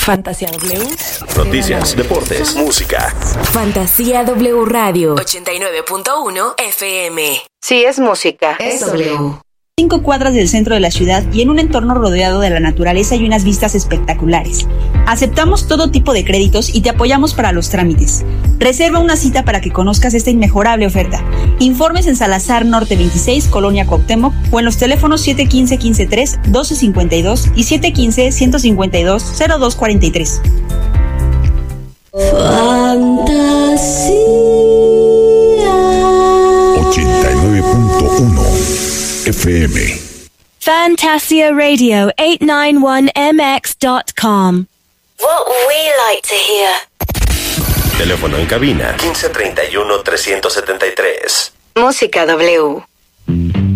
Fantasía W. Noticias, deportes, música. Fantasía W Radio 89.1 FM. Si es música, es W. 5 cuadras del centro de la ciudad y en un entorno rodeado de la naturaleza y unas vistas espectaculares. Aceptamos todo tipo de créditos y te apoyamos para los trámites. Reserva una cita para que conozcas esta inmejorable oferta. Informes en Salazar Norte 26, Colonia Cuauhtémoc, o en los teléfonos 715-153-1252 y 715-152-0243. Fantasía 89.1 FM. FantasiaRadio891mx.com. What we like to hear. Teléfono en cabina 1531-373. música W.